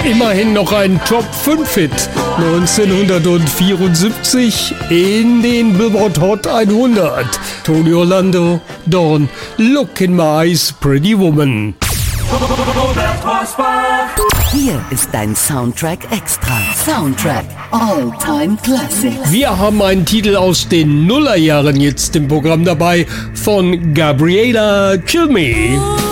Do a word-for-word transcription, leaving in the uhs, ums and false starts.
Immerhin noch ein Top fünf Hit neunzehnhundertvierundsiebzig in den Billboard Hot hundert. Tony Orlando, Don't Look in My Eyes, Pretty Woman. Hier ist dein Soundtrack Extra. Soundtrack All Time Classic. Wir haben einen Titel aus den Nullerjahren jetzt im Programm dabei von Gabriella, Kill Me.